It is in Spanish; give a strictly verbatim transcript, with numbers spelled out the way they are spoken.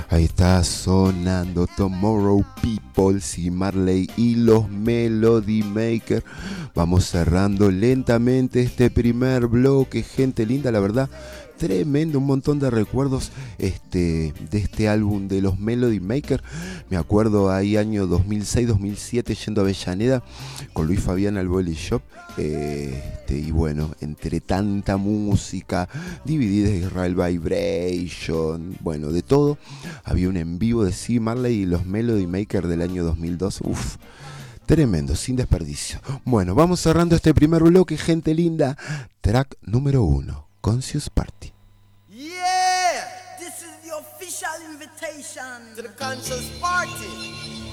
Ahí está sonando Tomorrow People, C. Marley y los Melody Maker. Vamos cerrando lentamente este primer bloque, gente linda, la verdad. Tremendo, un montón de recuerdos este, de este álbum de los Melody Maker. Me acuerdo ahí año dos mil seis, dos mil siete yendo a Avellaneda con Luis Fabián al Body Shop. Eh, este, y bueno, entre tanta música, D V D de Israel Vibration, bueno, de todo. Había un en vivo de C. Marley y los Melody Maker del año dos mil dos. Uff. Tremendo, sin desperdicio. Bueno, vamos cerrando este primer bloque, gente linda. Track número uno. Conscious Party. Yeah, this is the official invitation to the Conscious Party.